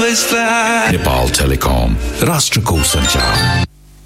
Nepal telecom, राष्ट्रको सञ्चार।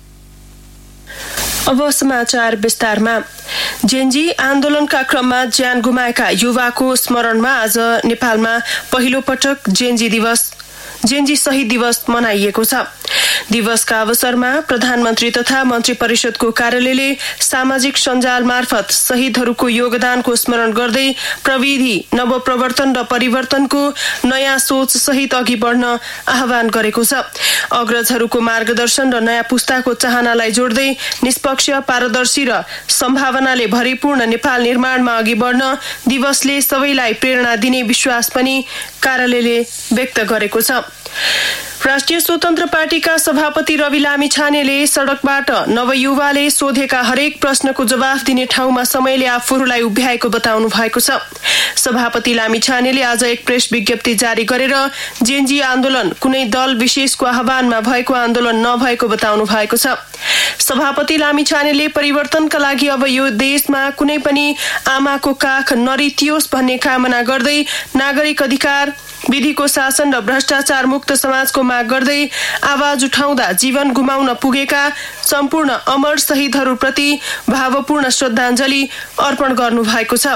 अब समाचार विस्तारमा। जेन्जी आन्दोलनका क्रममा ज्यान गुमाएका युवाको स्मरणमा आज नेपालमा पहिलो पटक जेन्जी शहीद दिवस मनाइएको छ। दिवसका अवसरमा प्रधानमन्त्री तथा मन्त्री परिषदको कार्यालयले सामाजिक सञ्जाल मार्फत शहीदहरूको योगदानको स्मरण गर्दै प्रविधि नवप्रवर्तन र परिवर्तनको नयाँ सोच सहित अघि बढ्न आह्वान गरेको छ। अग्रजहरूको मार्गदर्शन र नयाँ पुस्ताको चाहनालाई जोड्दै निष्पक्ष, पारदर्शी र सम्भावनाले भरिपूर्ण नेपाल निर्माणमा अघि बढ्न दिवसले सबैलाई प्रेरणा दिने विश्वास पनि कार्यालयले व्यक्त गरेको छ। राष्ट्रिय स्वतन्त्र पार्टीका सभापति रवि लामिछानेले सडकबाट नवयुवाले सोधेका हरेक प्रश्नको जवाफ दिने ठाउँमा समयले आफूहरूलाई उभ्याएको बताउनु भएको छ। सभापति लामिछानेले आज एक प्रेस विज्ञप्ति जारी गरेर जेन्जी आन्दोलन कुनै दल विशेषको आह्वानमा भएको आन्दोलन नभएको बताउनु भएको छ। सभापति लामिछानेले परिवर्तनका लागि अब यो देशमा कुनै पनि आमाको काख नरितियोस् भन्ने कामना गर्दै नागरिक अधिकार, विधिको शासन र भ्रष्टाचार मुक्त समाजको माग गर्दै आवाज उठाउँदा जीवन गुमाउन पुगेका सम्पूर्ण अमर शहीदहरूप्रति भावपूर्ण श्रद्धाञ्जली अर्पण गर्नु भएको छ।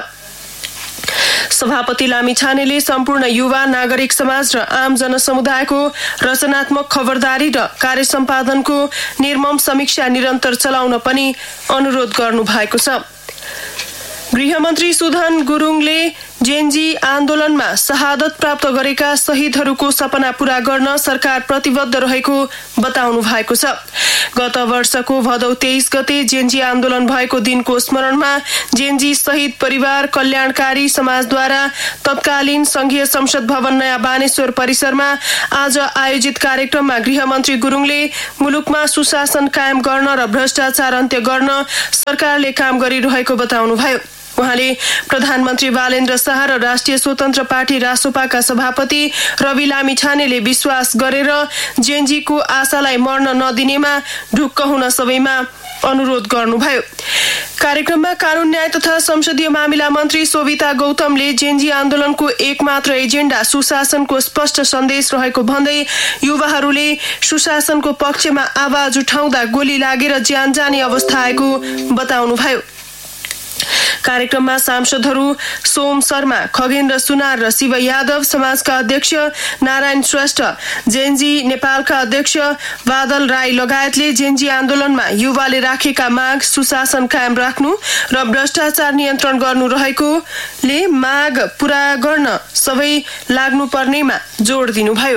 सभापति लामिछानेले सम्पूर्ण युवा नागरिक समाज र आम जनसमुदायको रचनात्मक खबरदारी र कार्य सम्पादनको निर्मम समीक्षा निरन्तर चलाउन पनि अनुरोध गर्नु भएको छ। गृहमन्त्री सुधन गुरुङले जेन्जी आन्दोलनमा शहादत प्राप्त गरेका शहीदहरूको सपना पूरा गर्न सरकार प्रतिबद्ध रहेको बताउनु भएको छ। गत वर्षको भदौ 23 गते जेन्जी आन्दोलन भएको दिनको स्मरणमा जेन्जी शहीद परिवार कल्याणकारी समाजद्वारा तत्कालीन संघीय संसद भवन नयाँ बानेश्वर परिसरमा आज आयोजित कार्यक्रममा गृहमन्त्री गुरुङले मुलुकमा सुशासन कायम गर्न र भ्रष्टाचार अन्त्य गर्न सरकारले काम गरिरहेको बताउनुभयो। उहाँले प्रधानमन्त्री बालेन्द्र शाह र राष्ट्रिय स्वतन्त्र पार्टी रासोपाका सभापति रवि लामिछानेले विश्वास गरेर जेन्जीको आशालाई मर्न नदिनेमा ढुक्क हुन सबैमा अनुरोध गर्नुभयो। कार्यक्रममा कानून न्याय तथा संसदीय मामिला मन्त्री शोभिता गौतमले जेन्जी आन्दोलनको एकमात्र एजेन्डा सुशासनको स्पष्ट सन्देश रहेको भन्दै युवाहरूले सुशासनको पक्षमा आवाज उठाउँदा गोली लागेर ज्यान जाने अवस्था आएको बताउनुभयो। कार्यक्रममा सांसदहरू सोम शर्मा, खगेन्द्र सुनार र शिव यादव, समाजका अध्यक्ष नारायण श्रेष्ठ, जेन्जी नेपालका अध्यक्ष बादल राई लगायतले जेन्जी आन्दोलनमा युवाले राखेका माग सुशासन कायम राख्नु र भ्रष्टाचार नियन्त्रण गर्नु रहेकोले माग पूरा गर्न सबै लाग्नुपर्नेमा जोड दिनुभयो।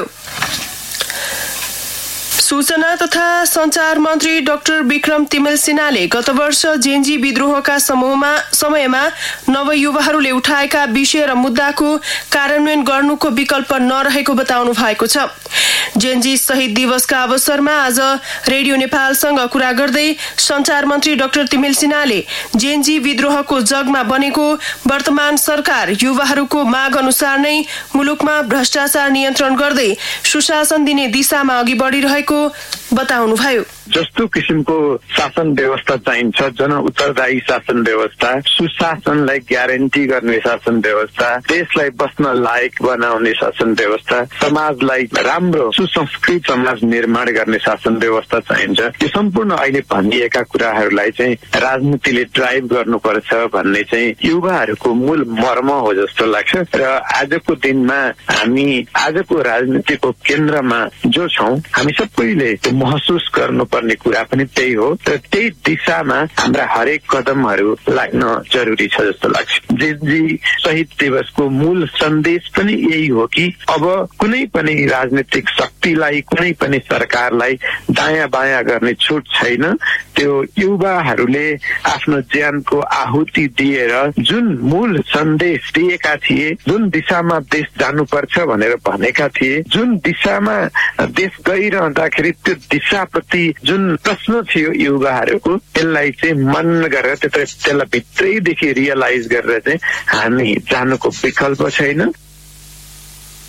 सूचना तथा संचार मन्त्री डाक्टर विक्रम तिमेल सिन्हाले गत वर्ष जेन्जी विद्रोहका समयमा नवयुवाहरूले उठाएका विषय र मुद्दाको कार्यान्वयन गर्नुको विकल्प नरहेको बताउनु भएको छ। जेन्जी शहीद दिवसका अवसरमा आज रेडियो नेपालसँग कुरा गर्दै संचार मन्त्री डाक्टर तिमेल सिन्हाले जेन्जी विद्रोहको जगमा बनेको वर्तमान सरकार युवाहरूको माग अनुसार नै मुलुकमा भ्रष्टाचार नियन्त्रण गर्दै सुशासन दिने दिशामा अघि बढिरहेको बताउनुभयो। जस्तो किसिमको शासन व्यवस्था चाहिन्छ, जन उत्तरदायी शासन व्यवस्था, सुशासनलाई ग्यारेन्टी गर्ने शासन व्यवस्था, देशलाई बस्न लायक बनाउने शासन व्यवस्था, समाजलाई राम्रो सुसंस्कृत समाज निर्माण गर्ने शासन व्यवस्था चाहिन्छ। यो सम्पूर्ण अहिले भनिएका कुराहरूलाई चाहिँ राजनीतिले ड्राइभ गर्नुपर्छ भन्ने चाहिँ युवाहरूको मूल मर्म हो जस्तो लाग्छ। र आजको दिनमा हामी आजको राजनीतिको केन्द्रमा जो छौँ, हामी सबैले महसुस गर्नुपर्ने कुरा पनि त्यही हो र त्यही दिशामा हाम्रा हरेक कदमहरू लाग्न जरुरी छ जस्तो लाग्छ। जेन्जी शहीद दिवसको मूल सन्देश पनि यही हो कि अब कुनै पनि राजनीतिक शक्तिलाई, कुनै पनि सरकारलाई दायाँ बायाँ गर्ने छुट छैन। त्यो युवाहरूले आफ्नो ज्यानको आहुति दिएर जुन मूल सन्देश दिएका थिए, जुन दिशामा देश जानुपर्छ भनेर भनेका थिए, जुन दिशामा देश गइरहँदाखेरि त्यो दिशाप्रति जुन प्रश्न थियो युवाहरूको, त्यसलाई चाहिँ मन गरेर त्यसलाई भित्रैदेखि रियलाइज गरेर चाहिँ हामी जानुको विकल्प छैन।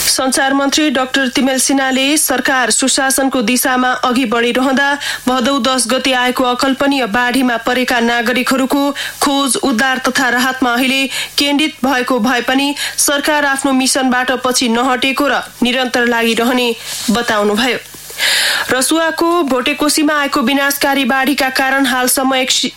सञ्चार मन्त्री डाक्टर तिमेल सिन्हाले सरकार सुशासनको दिशामा अघि बढिरहँदा भदौ 10 गते आएको अकल्पनीय बाढीमा परेका नागरिकहरूको खोज उद्धार तथा राहतमा अहिले केन्द्रित भएको भए पनि सरकार आफ्नो मिसनबाट पछि नहटेको र निरन्तर लागिरहने बताउनुभयो। रसुवाको भोटेकोसीमा आएको विनाशकारी बाढीका कारण हालसम्म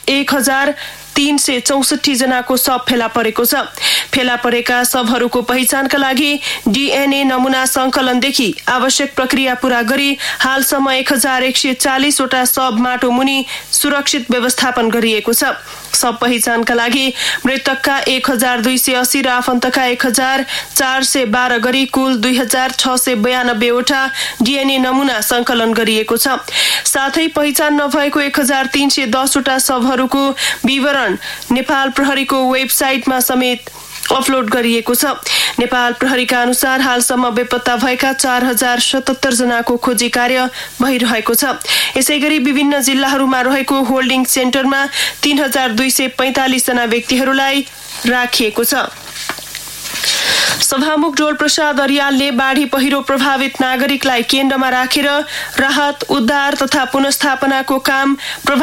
1364 जनाको शव फेला परेको छ। फेला परेका शवहरूको पहिचानका लागि DNA नमुना संकलनदेखि आवश्यक प्रक्रिया पूरा गरी हालसम्म 1140 वटा शव माटो मुनि सुरक्षित व्यवस्थापन गरिएको छ। शव पहिचानका लागि मृतकका 1280 र आफन्तका 1412 गरी कुल 2692 वटा DNA नमुना संकलन गरिएको छ। साथै पहिचान नभएको 1310 वटा शवहरूको विवरण नेपाल प्रहरीको वेबसाइटमा समेत अपलोड गरिएको छ। नेपाल प्रहरीका अनुसार हालसम्म बेपत्ता भएका 4077 जनाको खोजी कार्य भइरहेको छ। यसैगरी विभिन्न जिल्लाहरूमा रहेको होल्डिङ सेन्टरमा 3245 जना व्यक्तिहरूलाई राखिएको छ। सभामुख डोल प्रसाद अर्यालले बाढी पहिरो प्रभावित नागरिकलाई केन्द्रमा राखेर राहत उद्धार तथा पुनर्स्थापनाको काम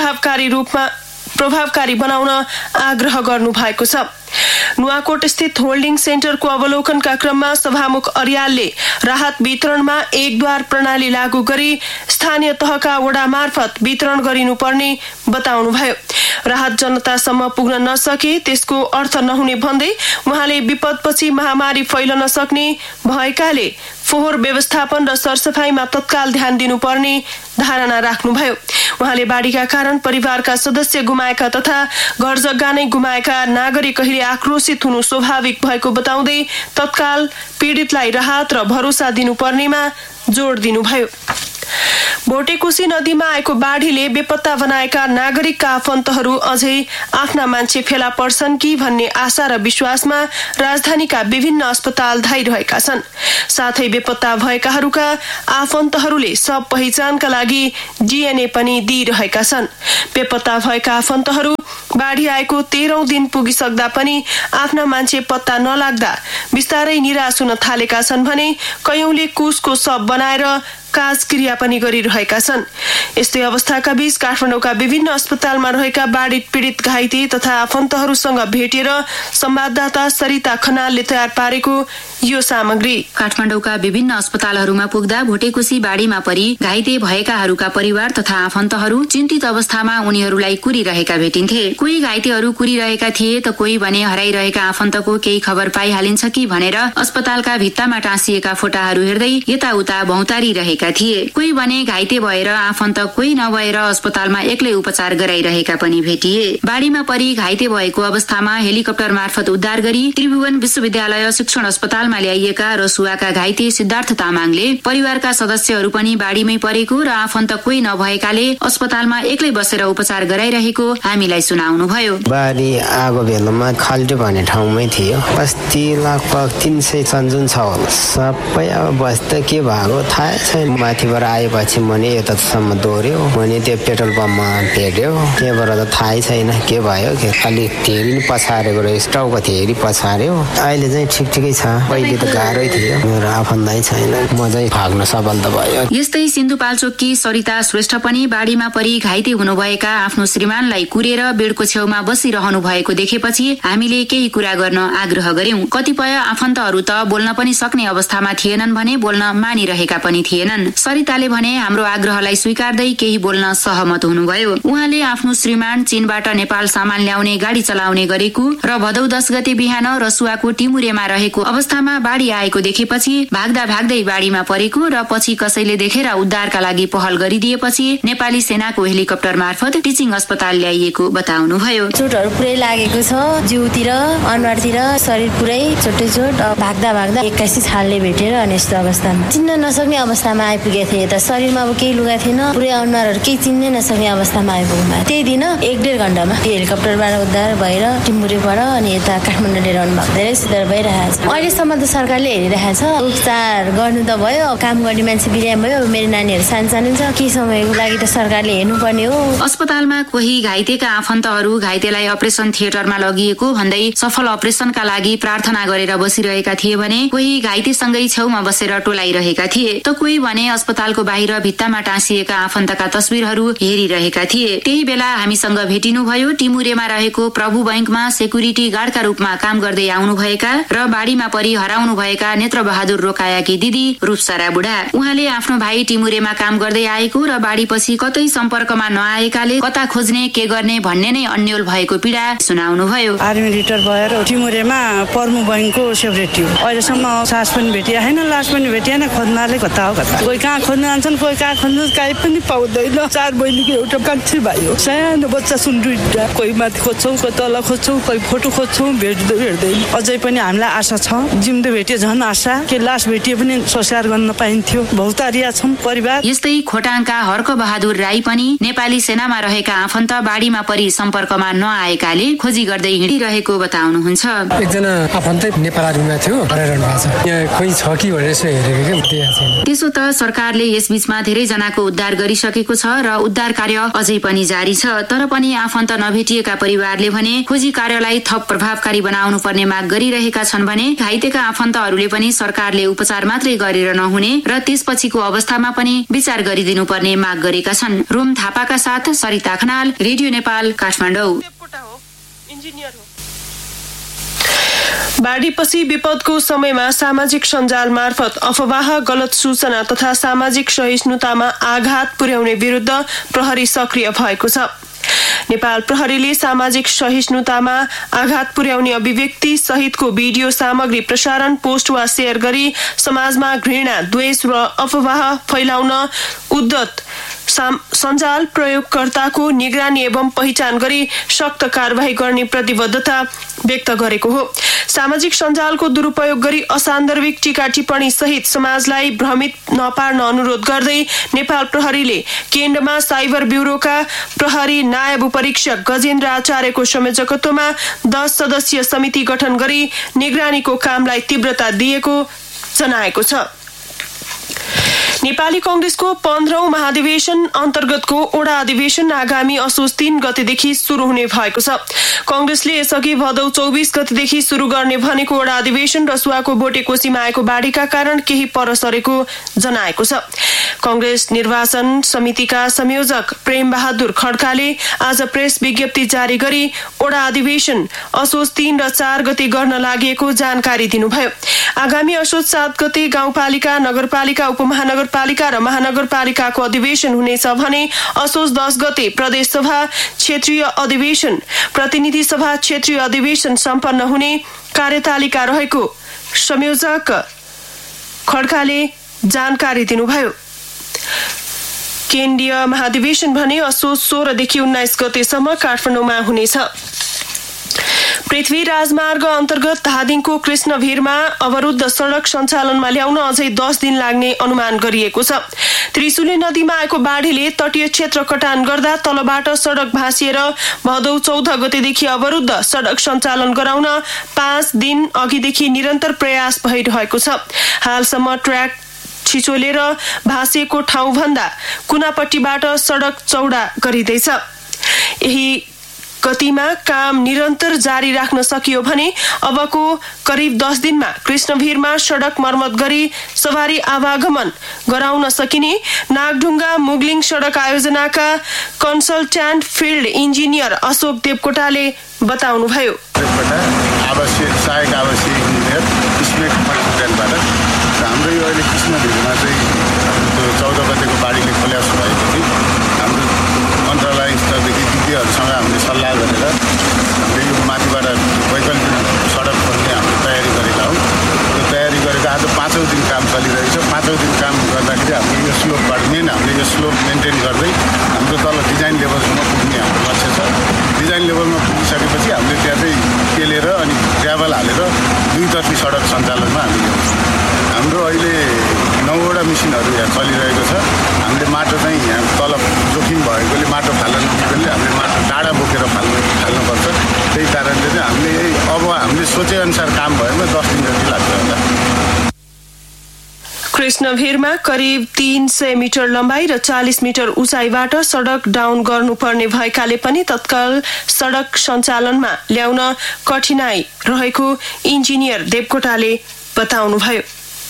प्रभावकारी बनाउन आग्रह गर्नु भएको छ। नुवाकोट स्थित होल्डिङ सेन्टरको अवलोकनका क्रममा सभामुख अर्यालले राहत वितरणमा एकद्वार प्रणाली लागू गरी स्थानीय तहका वडा मार्फत वितरण गरिनुपर्ने बताउनुभयो। राहत जनतासम्म पुग्न नसके त्यसको अर्थ नहुने भन्दै उहाँले विपदपछि महामारी फैलन सक्ने भएकाले फोहोर व्यवस्थापन र सरसफाईमा तत्काल ध्यान दिनुपर्ने धारणा राख्नुभयो। उहाँले बाढीका कारण परिवारका सदस्य गुमाएका तथा घर जग्गा नै गुमाएका नागरिक अहिले आक्रोशित हुनु स्वाभाविक भएको बताउँदै तत्काल पीडितलाई राहत र भरोसा दिनुपर्नेमा जोड दिनुभयो। भोटेकोसी नदीमा आएको बाढीले बेपत्ता बनाएका नागरिकका आफन्तहरू अझै आफ्ना मान्छे फेला पर्छन् कि भन्ने आशा र विश्वासमा राजधानीका विभिन्न अस्पताल धाइरहेका छन्। साथै बेपत्ता भएकाहरूका आफन्तहरूले सब पहिचानका लागि DNA पनि दिइरहेका छन्। बेपत्ता भएका आफन्तहरू बाढी आएको 13औं दिन पुगिसक्दा पनि आफ्ना मान्छे पत्ता नलाग्दा बिस्तारै निराश हुन थालेका छन् भने कयौंले कुसको शव बनाएर काजक्रिया पनि गरिरहेका छन्। यस्तै अवस्थाका बीच काठमाडौँका विभिन्न अस्पतालमा रहेका बाढी पीडित घाइते तथा आफन्तहरूसँग भेटेर संवाददाता सरिता खनालले तयार पारेको यो सामग्री। काठमाडौँका विभिन्न अस्पतालहरूमा पुग्दा भोटेकोसी बाढीमा परि घाइते भएकाहरूका परिवार तथा आफन्तहरू चिन्तित अवस्थामा उनीहरूलाई कुरिरहेका भेटिन्थे। कोही घाइतेहरू कुरिरहेका थिए त कोही भने हराइरहेका आफन्तको केही खबर पाइहालिन्छ कि भनेर अस्पतालका भित्तामा टाँसिएका फोटाहरू हेर्दै यताउता भौतारिरहेका थिए। कोही भने घाइते भएर आफन्त कोही नभएर अस्पतालमा एक्लै उपचार गराइरहेका पनि भेटिए। बाढीमा परि घाइते भएको अवस्थामा हेलिकप्टर मार्फत उद्धार गरी त्रिभुवन विश्वविद्यालय शिक्षण अस्पतालमा ल्याइएका रसुवाका घाइते सिद्धार्थ तामाङले परिवारका सदस्यहरू पनि बाढीमै परेको र आफन्त कोही नभएकाले अस्पतालमा एक्लै बसेर उपचार गराइरहेको हामीलाई सुनाउनुभयो। बाढी आगो बेलामा खाल्टो भन्ने ठाउँमै थियो। अस्ति लगभग 300 चन्जुन छ होला। सबै अब बस्दा के भएको थाहा छैन। माथिबाट आएपछि मैले यतासम्म दोहोऱ्यो। मैले त्यो पेट्रोल पम्पमा भेट्यो। त्यहाँबाट त थाहै छैन के भयो के। अलिक धेरै पछारेको रहेछ। टाउको धेरै पछार्यो। अहिले चाहिँ ठिकै छ। पहिले त गाह्रै थियो। मेरो आफन्तै छैन। म चाहिँ भाग्न सफल त भयो। यस्तै सिन्धुपाल्चोककी सरिता श्रेष्ठ पनि बाढीमा परि घाइते हुनुभएका आफ्नो श्रीमानलाई कुरेर बेडको छेउमा बसिरहनु भएको देखेपछि हामीले केही कुरा गर्न आग्रह गर्यौं। कतिपय आफन्तहरू त बोल्न पनि सक्ने अवस्थामा थिएनन् भने बोल्न मानिरहेका पनि थिएनन्। सरिताले भने हाम्रो आग्रहलाई स्वीकार्दै केही बोल्न सहमत हुनुभयो। उहाँले आफ्नो श्रीमान चीनबाट नेपाल सामान ल्याउने गाडी चलाउने गरेको र भदौ 10 गते बिहान रसुवाको टिमुरेमा रहेको अवस्थामा बाढी आएको देखेपछि भाग्दा भाग्दै बाढीमा परेको र पछि कसैले देखेर उद्धारका लागि पहल गरिदिएपछि नेपाली सेनाको हेलिकप्टर मार्फत टिचिङ अस्पताल ल्याइएको बताउनुभयो। चोटहरू पुरै लागेको छ। जिउतिर अनुहारतिर शरीर पुरै चोटै चोट। भाग्दा भाग्दा 81 छालले भेटेर अनि यस्तो अवस्थामा चिन्न नसक्ने अवस्थामा आइपुगेको थिए। त शरीरमा अब केही लुगा थिएन। पुरै अनुहारहरू केही चिन्नै नसक्ने अवस्थामा आइपुग्नु। त्यही दिन 1-1.5 घण्टामा हेलिकप्टरबाट उद्धार भएर टिमुरेबाट अनि यता काठमाडौँ लिएर आउनु भएको। धेरै सुधार भइरहेको छ। अहिलेसम्म त त सरकारले हेरिरहेको छ। उपचार गर्नु त भयो, काम गर्ने मान्छे बिरामी भयो, मेरो नानीहरू सानो छ, केही समयको लागि त सरकारले हेर्नुपर्ने हो। अस्पतालमा कोही घाइतेका आफन्तहरू घाइतेलाई अपरेसन थिएटरमा लगिएको भन्दै सफल अपरेसनका लागि प्रार्थना गरेर बसिरहेका थिए भने कोही घाइतेसँगै छेउमा बसेर टोलाइरहेका थिए त कोही भने अस्पतालको बाहिर भित्तामा टाँसिएका आफन्तका तस्बिरहरू हेरिरहेका थिए। त्यही बेला हामीसँग भेटिनुभयो टिमुरेमा रहेको प्रभु बैंकमा सेक्युरिटी गार्डका रूपमा काम गर्दै आउनुभएका र बाढीमा परि हराउनु भएका नेत्र बहादुर रोकायाकी दिदी रूपसारा बुढा। उहाँले आफ्नो भाइ टिमुरेमा काम गर्दै आएको र बाढीपछि कतै सम्पर्कमा नआएकाले कता खोज्ने के गर्ने भन्ने नै अन्यल भएको पीडा सुनाउनुभयो। आर्मी रिटायर भएर टिमुरेमा प्रभु बैंकको सेक्युरिटी हो। अहिलेसम्म सास पनि भेटिया छैन, लास पनि भेटिएन। खोज्नाले कता हो कता, कोही कहाँ खोज्न जान्छन्, कोही कहाँ खोज्नु काहीँ पनि पाउँदैन। 4 बहिनीको एउटा कान्छी भाइ हो, सानो बच्चा सुन दुईटा। कोही माथि खोज्छौँ, कोही तल खोज्छौँ, कोही फोटो खोज्छौँ, भेट्दैन। अझै पनि हामीलाई आशा छ, जिउँदो भेटिए झन् आशा, के लास भेटिए पनि संस्कार गर्न पाइन्थ्यो। बहुतारिया छौँ परिवार। यस्तै खोटाङका हर्क बहादुर राई पनि नेपाली सेनामा रहेका आफन्त बाढीमा परि सम्पर्कमा नआएकाले खोजी गर्दै हिँडिरहेको बताउनुहुन्छ। एकजना आफन्तै नेपाल आर्मीमा थियो, हराइरहनु भएको छ। यहाँ कोही छ कि भनेर यसो हेरेको के छैन। त्यसो त सरकारले यसबीचमा धेरै जनाको उद्धार गरिसकेको छ र उद्धार कार्य अझै पनि जारी छ। तर पनि आफन्त नभेटिएका परिवारले भने खोजी कार्यलाई थप प्रभावकारी बनाउनु पर्ने माग गरिरहेका छन् भने घाइतेका आफन्तहरूले पनि सरकारले उपचार मात्रै गरेर नहुने र त्यसपछिको अवस्थामा पनि विचार गरिदिनु पर्ने माग गरेका छन्। रोम थापाका साथ सरिता खनाल, रेडियो नेपाल, काठमाडौँ। बाढीपछि विपदको समयमा सामाजिक सञ्जाल मार्फत अफवाह, गलत सूचना तथा सामाजिक सहिष्णुतामा आघात पुर्याउने विरुद्ध प्रहरी सक्रिय भएको छ। नेपाल प्रहरीले सामाजिक सहिष्णुतामा आघात पुर्याउने अभिव्यक्ति सहितको भिडियो सामग्री प्रसारण, पोस्ट वा शेयर गरी समाजमा घृणा, द्वेष र अफवाह फैलाउन उद्धत सञ्जाल प्रयोगकर्ताको निगरानी एवं पहिचान गरी सख्त कारबाही गर्ने प्रतिबद्धता व्यक्त गरेको हो। सामाजिक सञ्जालको दुरुपयोग गरी असान्दर्भिक टीका टिप्पणी सहित समाजलाई भ्रमित नपार्न अनुरोध गर्दै नेपाल प्रहरीले केन्द्रमा साइबर ब्युरोका प्रहरी नायब उपरीक्षक गजेन्द्र आचार्यको संयोजकत्वमा 10 सदस्यीय समिति गठन गरी निगरानीको कामलाई तीव्रता दिएको जनाएको छ। नेपाली कांग्रेसको 15औं महाधिवेशन अन्तर्गतको ओडा अधिवेशन आगामी असोज 3 गतेदेखि शुरू हुने भएको छ। कांग्रेसले यसअघि भदौ 24 गतेदेखि शुरू गर्ने भनेको ओडा अधिवेशन रसुवाको बोटेकोसीमा आएको बाढीका कारण केही पर सरेको जनाएको छ। कांग्रेस निर्वाचन समितिका संयोजक प्रेम बहादुर खड्काले आज प्रेस विज्ञप्ति जारी गरी ओडा अधिवेशन असोज 3 र 4 गते गर्न लागेको जानकारी दिनुभयो। आगामी असोज 7 गते गाउँपालिका, नगरपालिका, उपमहानगरपालिका र महानगरपालिकाको अधिवेशन हुनेछ भने असोज 10 गते प्रदेश सभा क्षेत्रीय अधिवेशन, प्रतिनिधि सभा क्षेत्रीय अधिवेशन सम्पन्न हुने कार्यतालिका रहेको संयोजक खड्काले जानकारी दिनुभयो। केन्द्रीय महाधिवेशन भने असोज 16 देखि 19 गतेसम्म काठमाडौँमा हुनेछ। पृथ्वी राजमार्ग अन्तर्गत धादिङको कृष्णभिरमा अवरुद्ध सड़क सञ्चालनमा ल्याउन अझै 10 दिन लाग्ने अनुमान गरिएको छ। त्रिशुली नदीमा आएको बाढीले तटीय क्षेत्र कटान गर्दा तलबाट सड़क भाँसिएर भदौ 14 गतेदेखि अवरुद्ध सड़क सञ्चालन गराउन 5 दिन अघिदेखि निरन्तर प्रयास भइरहेको छ। हालसम्म ट्र्याक छिचोलेर भाँसिएको ठाउँभन्दा कुनापट्टिबाट सड़क चौडा गरिँदैछ। यही गतिमा काम निरन्तर जारी राख्न सकियो भने अबको करिब 10 दिनमा कृष्णभिरमा सड़क मर्मत गरी सवारी आवागमन गराउन सकिने नागढुङ्गा मुगलिङ सड़क आयोजनाका कन्सल्ट्यान्ट फिल्ड इन्जिनियर अशोक देवकोटाले बताउनुभयो। हाम्रो यो अहिले कृष्णभिरमा चाहिँ 14 गतेको बाढीले खोल्यास भएपछि हाम्रो मन्त्रालय स्तरदेखि दिदीहरूसँग हामीले सल्लाह गरेर हामीले यो माथिबाट वैकल्पिक सडक खोल्ने हामीले तयारी गरेका हौँ। त्यो तयारी गरेको आज 5औं दिन काम चलिरहेको छ। 5औं दिन काम गर्दाखेरि हामीले यो स्लोपबाट हामीले यो स्लोप मेन्टेन गर्दै हाम्रो तल डिजाइन लेभलसम्म पुग्ने हाम्रो लक्ष्य छ। डिजाइन लेभलमा पुगिसकेपछि हामीले त्यहाँ चाहिँ पेलेर अनि ग्राभल हालेर दुईतर्फी सडक सञ्चालनमा हामी ल्याउँछौँ। हाम्रो अहिले 9वटा मिसिनहरू यहाँ चलिरहेको छ। हामीले माटो चाहिँ यहाँ तल जोखिम भएकोले माटो फाल्न नमिलेकोले हामीले माटो टाढा बोकेर फाल्नुपर्छ। त्यही कारणले चाहिँ हामीले सोचेअनुसार काम भएन 10 दिन जति लाग्छ होला। कृष्णभिरमा करिब 300 मिटर लम्बाइ र 40 मिटर उचाइबाट सडक डाउन गर्नुपर्ने भएकाले पनि तत्काल सडक सञ्चालनमा ल्याउन कठिनाई रहेको इन्जिनियर देवकोटाले बताउनुभयो।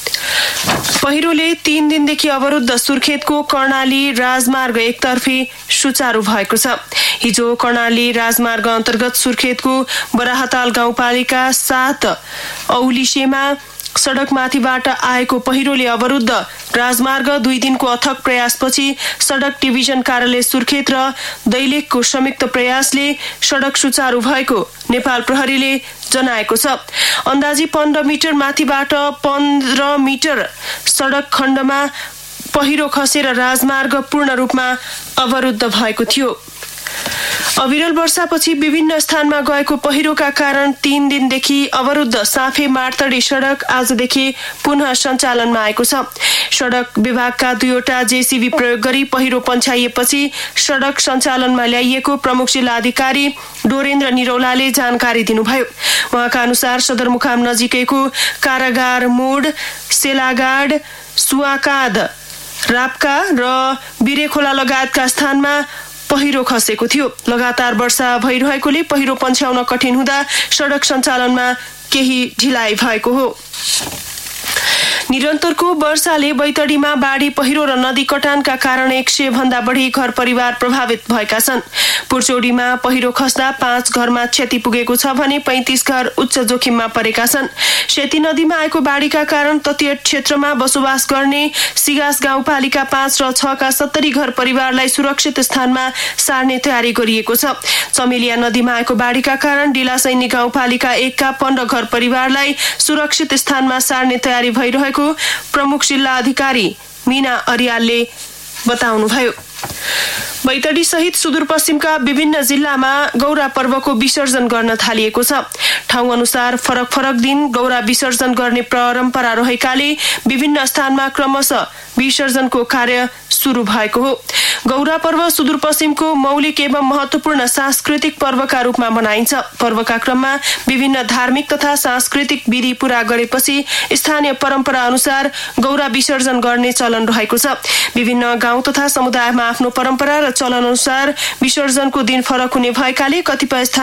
पहिरोले 3 दिनदेखि अवरुद्ध सुर्खेतको कर्णाली राजमार्ग एकतर्फी सुचारू भएको छ। हिजो कर्णाली राजमार्ग अन्तर्गत सुर्खेतको बराहताल गाउँपालिका 7 औलिसेमा सडकमाथिबाट आएको पहिरोले अवरुद्ध राजमार्ग 2 दिनको अथक प्रयासपछि सडक डिभिजन कार्यालय सुर्खेत र दैलेखको संयुक्त प्रयासले सडक सुचारू भएको नेपाल प्रहरीले जनाएको छ। अन्दाजी 15 मिटर माथिबाट 15 मिटर सडक खण्डमा पहिरो खसेर राजमार्ग पूर्ण रूपमा अवरुद्ध भएको थियो। अविरल वर्षापछि विभिन्न स्थानमा गएको पहिरोका कारण 3 दिनदेखि अवरुद्ध साफे मार्तडी सडक आजदेखि पुनः सञ्चालनमा आएको छ। सडक विभागका 2वटा जेसीबी प्रयोग गरी पहिरो पन्छाइएपछि सडक सञ्चालनमा ल्याइएको प्रमुख जिल्लाधिकारी डोरेन्द्र निरौलाले जानकारी दिनुभयो। उहाँका अनुसार सदरमुकाम नजिकैको कारागार मोड, सेलागाड, सुवाकाद, राप्का र बिरेखोला लगायतका स्थानमा पहिरो खसेको थियो। लगातार वर्षा भइरहेकोले पहिरो पन्छ्याउन कठिन हुँदा सडक सञ्चालनमा केही ढिलाइ भएको हो। निरन्तरको वर्षाले बैतडीमा बाढी पहिरो र नदी कटानका कारण 100 भन्दा बढी घर परिवार प्रभावित भएका छन्। पुर्चौडीमा पहिरो खस्दा 5 घरमा क्षति पुगेको छ भने 35 घर उच्च जोखिममा परेका छन्। सेती नदीमा आएको बाढीका कारण तटीय क्षेत्रमा बसोबास गर्ने सिगास गाउँपालिका 5 र 6 का 70 घर परिवारलाई सुरक्षित स्थानमा सार्ने तयारी गरिएको छ। चमेलिया नदीमा आएको बाढीका कारण डिलासैनी गाउँपालिका 1 का 15 घर परिवारलाई सुरक्षित स्थानमा सार्ने तयारी भइरहेको प्रमुख जिल्ला अधिकारी मीना अरियालले बताउनुभयो। बैतडी सहित सुदूरपश्चिमका विभिन्न जिल्लामा गौरा पर्वको विसर्जन गर्न थालिएको छ। ठाउँ अनुसार फरक फरक दिन गौरा विसर्जन गर्ने परम्परा रहेकाले विभिन्न स्थानमा क्रमशः विसर्जनको कार्य सुरु भएको हो। गौरा पर्व सुदूरपश्चिमको मौलिक एवं महत्वपूर्ण सांस्कृतिक पर्वका रूपमा मनाइन्छ। पर्वका क्रममा विभिन्न धार्मिक तथा सांस्कृतिक विधि पूरा गरेपछि स्थानीय परम्परा अनुसार गौरा विसर्जन गर्ने चलन रहेको छ। विभिन्न गाउँ तथा समुदायमा आफ्नो परम्परा र चलन अनुसार विसर्जनको दिन फरक हुने भएकाले कतिपय